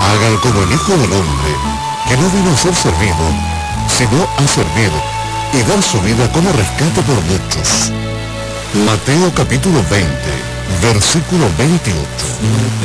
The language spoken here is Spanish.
Hagan como el Hijo del Hombre, que no vino a ser servido, sino a servir y dar su vida como rescate por muchos. Mateo capítulo 20, versículo 28.